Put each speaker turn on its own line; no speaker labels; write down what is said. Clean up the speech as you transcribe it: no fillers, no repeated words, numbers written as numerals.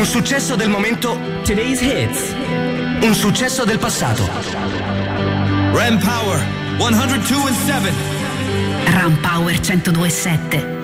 successo del momento.
Today's hits.
Un successo del passato.
Ram Power 102.7.
Ram Power 102.7.